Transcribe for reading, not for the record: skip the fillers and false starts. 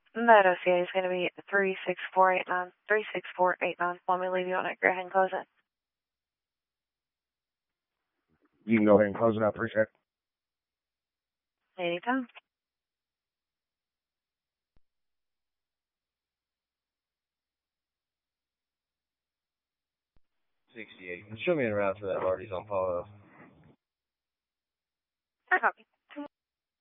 That OCA is going to be 36489. 36489. Let me leave you on it. Go ahead and close it. You can go ahead and close it. I appreciate it. Anytime. 68. Show me a route to that bar he's on Paul.